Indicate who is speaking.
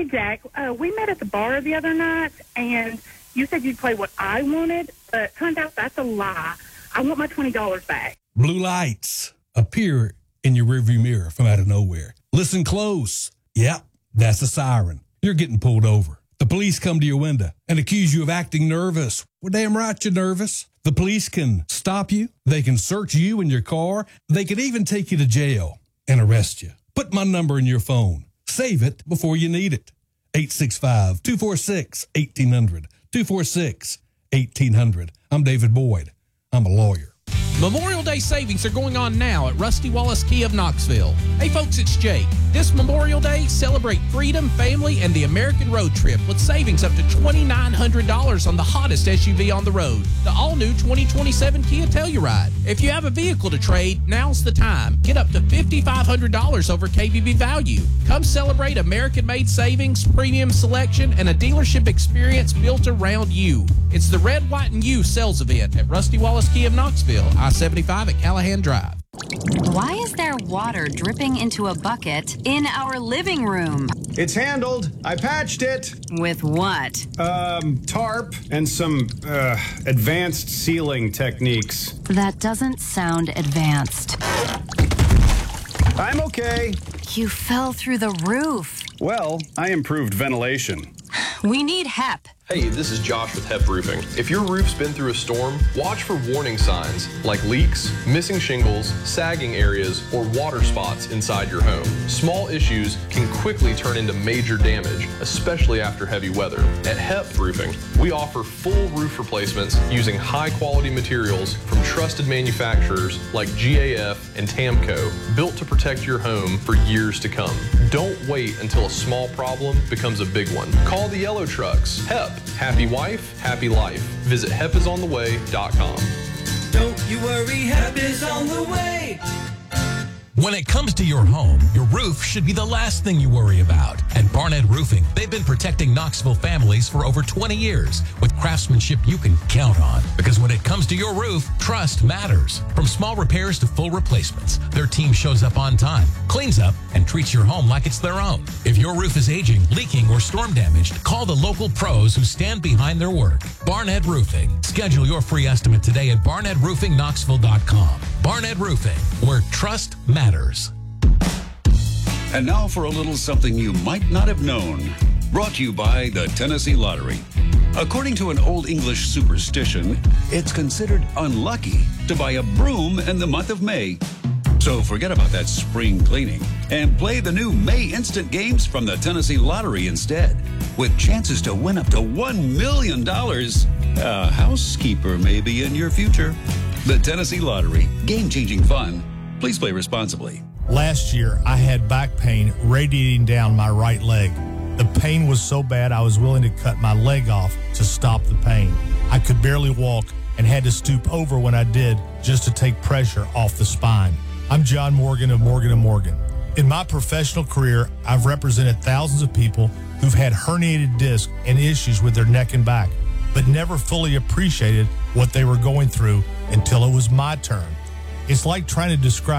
Speaker 1: Jack. We met at the bar the other night, and you said you'd play what I wanted, but turns out that's a lie. I want my $20 back.
Speaker 2: Blue lights appear in your rearview mirror from out of nowhere. Listen close. Yep, that's a siren. You're getting pulled over. The police come to your window and accuse you of acting nervous. Well, damn right you're nervous. The police can stop you. They can search you and your car. They can even take you to jail and arrest you. Put my number in your phone. Save it before you need it. 865-246-1800. 246-1800. I'm David Boyd. I'm a lawyer.
Speaker 3: Memorial Day savings are going on now at Rusty Wallace Kia of Knoxville. Hey folks, it's Jake. This Memorial Day, celebrate freedom, family, and the American road trip with savings up to $2,900 on the hottest SUV on the road, the all-new 2027 Kia Telluride. If you have a vehicle to trade, now's the time. Get up to $5,500 over KBB value. Come celebrate American-made savings, premium selection, and a dealership experience built around you. It's the Red, White, and You sales event at Rusty Wallace Kia of Knoxville, I-75 at Callahan Drive.
Speaker 4: Why is there water dripping into a bucket in our living room?
Speaker 5: It's handled. I patched it.
Speaker 4: With what?
Speaker 5: Tarp and some, advanced sealing techniques.
Speaker 4: That doesn't sound advanced.
Speaker 5: I'm okay.
Speaker 4: You fell through the roof.
Speaker 5: Well, I improved ventilation.
Speaker 4: We need HEP.
Speaker 6: Hey, this is Josh with HEP Roofing. If your roof's been through a storm, watch for warning signs like leaks, missing shingles, sagging areas, or water spots inside your home. Small issues can quickly turn into major damage, especially after heavy weather. At HEP Roofing, we offer full roof replacements using high-quality materials from trusted manufacturers like GAF and TAMCO, built to protect your home for years to come. Don't wait until a small problem becomes a big one. Call the Yellow Trucks. HEP. Happy wife, happy life. Visit hepisontheway.com.
Speaker 7: Don't you worry, HEP is on the way.
Speaker 8: When it comes to your home, your roof should be the last thing you worry about. At Barnett Roofing, they've been protecting Knoxville families for over 20 years with craftsmanship you can count on. Because when it comes to your roof, trust matters. From small repairs to full replacements, their team shows up on time, cleans up, and treats your home like it's their own. If your roof is aging, leaking, or storm damaged, call the local pros who stand behind their work. Barnett Roofing. Schedule your free estimate today at barnettroofingnknoxville.com. Barnett Roofing, where trust matters.
Speaker 9: And now for a little something you might not have known. Brought to you by the Tennessee Lottery. According to an Old English superstition, it's considered unlucky to buy a broom in the month of May. So forget about that spring cleaning and play the new May Instant Games from the Tennessee Lottery instead, with chances to win up to $1 million. A housekeeper may be in your future. The Tennessee Lottery. Game-changing fun. Please play responsibly.
Speaker 10: Last year, I had back pain radiating down my right leg. The pain was so bad I was willing to cut my leg off to stop the pain. I could barely walk and had to stoop over when I did just to take pressure off the spine. I'm John Morgan of Morgan & Morgan. In my professional career, I've represented thousands of people who've had herniated discs and issues with their neck and back, but never fully appreciated what they were going through until it was my turn. It's like trying to describe